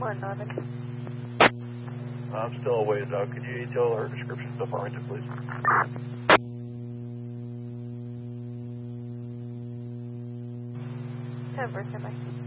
11. I'm still a ways out. Could you tell her description so far into, please? 10%.